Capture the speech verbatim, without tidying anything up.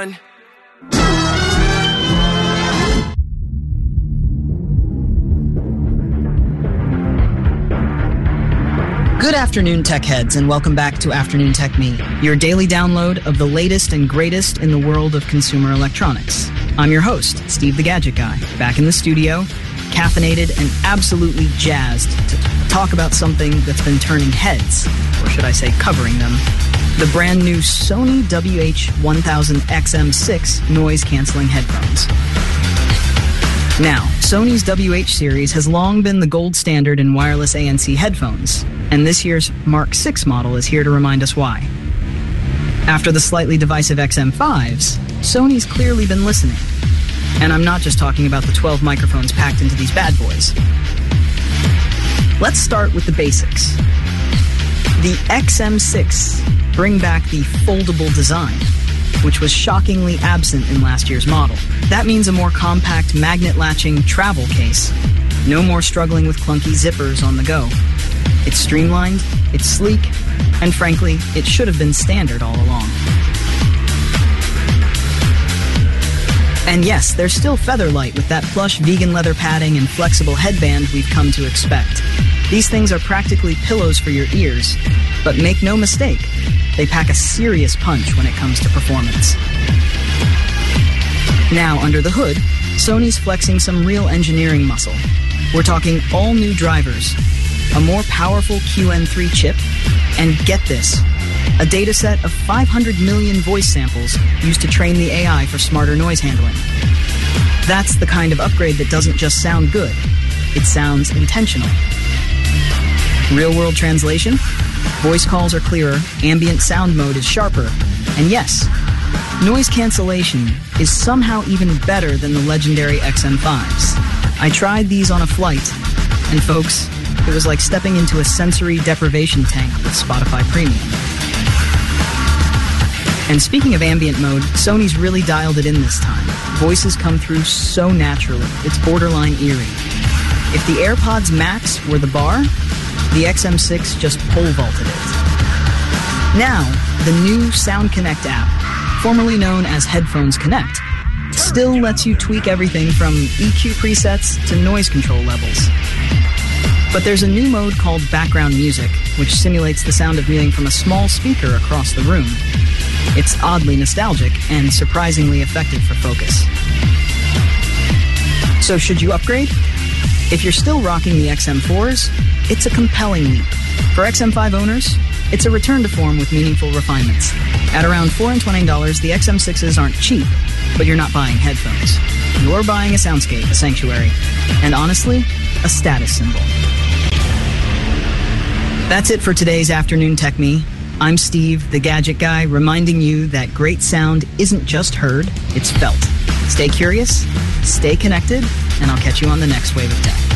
everyone. Good afternoon, tech heads, and welcome back to Afternoon Tech Me, your daily download of the latest and greatest in the world of consumer electronics. I'm your host, Steve the Gadget Guy, back in the studio, caffeinated and absolutely jazzed to talk about something that's been turning heads, or should I say covering them, the brand new Sony W H one thousand X M six noise-canceling headphones. Now, Sony's W H series has long been the gold standard in wireless A N C headphones, and this year's Mark six model is here to remind us why. After the slightly divisive X M fives, Sony's clearly been listening. And I'm not just talking about the twelve microphones packed into these bad boys. Let's start with the basics. The X M six bring back the foldable design, which was shockingly absent in last year's model. That means a more compact magnet-latching travel case. No more struggling with clunky zippers on the go. It's streamlined, it's sleek, and frankly, it should have been standard all along. And yes, they're still feather-light with that plush vegan leather padding and flexible headband we've come to expect. These things are practically pillows for your ears, but make no mistake, they pack a serious punch when it comes to performance. Now, under the hood, Sony's flexing some real engineering muscle. We're talking all new drivers, a more powerful Q N three chip, and get this, a dataset of five hundred million voice samples used to train the A I for smarter noise handling. That's the kind of upgrade that doesn't just sound good, it sounds intentional. Real-world translation? Voice calls are clearer, ambient sound mode is sharper, and yes, noise cancellation is somehow even better than the legendary X M fives. I tried these on a flight, and folks, it was like stepping into a sensory deprivation tank with Spotify Premium. And speaking of ambient mode, Sony's really dialed it in this time. Voices come through so naturally, it's borderline eerie. If the AirPods Max were the bar, the X M six just pole vaulted it. Now, the new Sound Connect app, formerly known as Headphones Connect, still lets you tweak everything from E Q presets to noise control levels. But there's a new mode called Background Music, which simulates the sound of music from a small speaker across the room. It's oddly nostalgic and surprisingly effective for focus. So should you upgrade? If you're still rocking the X M fours, it's a compelling leap. For X M five owners, it's a return to form with meaningful refinements. At around four hundred twenty dollars, the X M sixes aren't cheap, but you're not buying headphones. You're buying a soundscape, a sanctuary, and honestly, a status symbol. That's it for today's Afternoon Tech Me. I'm Steve, the Gadget Guy, reminding you that great sound isn't just heard, it's felt. Stay curious, stay connected, and I'll catch you on the next wave of tech.